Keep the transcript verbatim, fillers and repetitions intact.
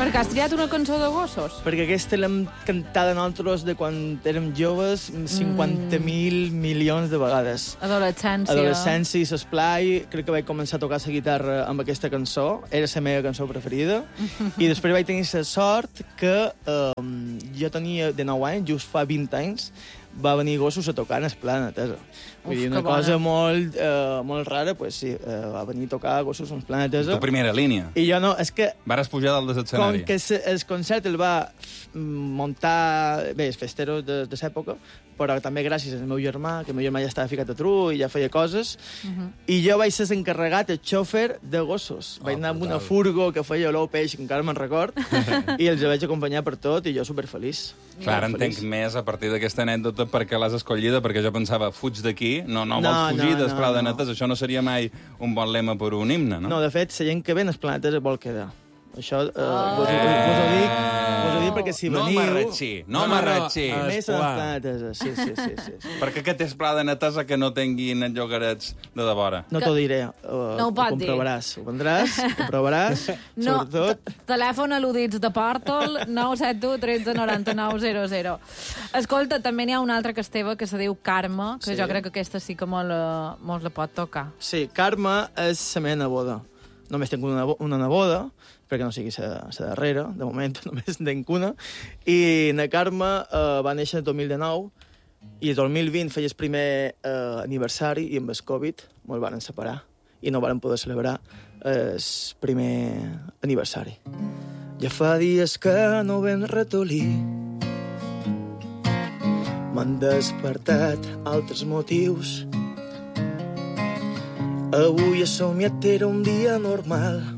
Per què has triat una cançó de gossos? Perquè aquesta l'hem cantada nosaltres de quan érem joves cinquanta mil mm. milions de vegades. Adolescència. Adolescència i s'esplai. Crec que vaig començar a tocar la guitarra amb aquesta cançó. Era la meva cançó preferida. I després vaig tenir la sort que eh, jo tenia de nou anys, just fa vint anys, va venir Gossos a tocar en Esplana Tesa. Vull dir, una cosa molt, uh, molt rara, pues sí, uh, va venir a tocar Gossos en Esplana Tesa. De primera línia. I jo no, és que... Vares pujar dalt de l'escenari. Com que el concert el va muntar, bé, els festeros de, de l'època, però també gràcies al meu germà, que el meu germà ja estava ficat a tru i ja feia coses, uh -huh. i jo vaig ser encarregat, el xòfer de Gossos. Oh, vaig anar amb una furgo que feia olor peix, que encara me'n record, i els vaig acompanyar per tot, i jo superfeliç. Clar, ara entenc més a partir d'aquesta anècdota perquè l'has escollida, perquè jo pensava, fuig d'aquí, no, no, no vols fugir no, d'Esplà no, de Netes, no. Això no seria mai un bon lema per un himne, no? No, de fet, la gent que ve en Esplà de Netes vol quedar. Això eh, oh. vos, vos ho dic, vos ho dic perquè si veniu... No m'arratxi, no m'arratxi. A més, en Esplà de Netes, sí, sí, sí, sí, sí. Perquè aquest Esplà de Netes que no tinguin llogarets de devora. No t'ho diré. Uh, no ho pot dir. Ho comprovaràs. Ho vendràs, ho comprovaràs, no, sobretot... Telèfon al·ludits de Pòrtol, nou set u tretze noranta-nou zero zero. Escolta, també n'hi ha una altra que és teva, que se diu Carme, que sí. Jo crec que aquesta sí que molt, molt la pot tocar. Sí, Carme és la meva neboda. Només tinc una, una neboda, perquè no sigui la darrera, de moment només en tinc una, i na Carme eh, va néixer el dos mil dinou, i el dos mil vint feia el primer eh, aniversari, i amb el Covid me'l van separar, i no varen poder celebrar el primer aniversari. Ja fa dies que no ven ratolí, m'han despertat altres motius. Avui he somiat era un dia normal,